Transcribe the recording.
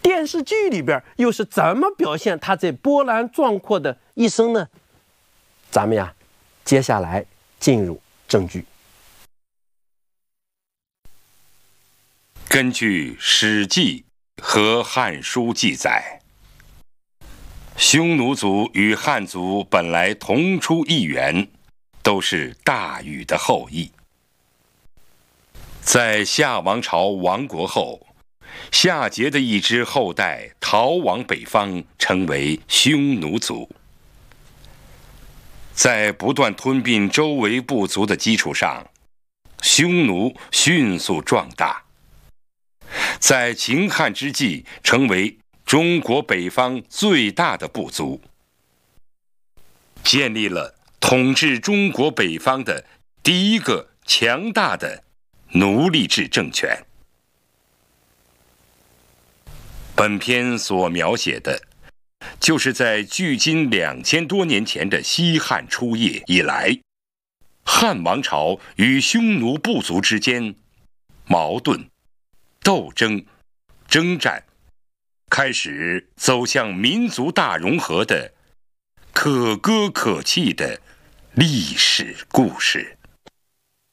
电视剧里边又是怎么表现他这波澜壮阔的一生呢？咱们呀，接下来进入正剧。 根据《史记》和《汉书》记载，匈奴族与汉族本来同出一源，都是大禹的后裔。在夏王朝亡国后，夏桀的一支后代逃往北方，成为匈奴族。在不断吞并周围部族的基础上，匈奴迅速壮大，在秦汉之际成为中国北方最大的部族，建立了统治中国北方的第一个强大的奴隶制政权。本篇所描写的，就是在距今2000多年前的西汉初叶以来，汉王朝与匈奴部族之间矛盾、斗争、征战，开始走向民族大融合的可歌可泣的历史故事。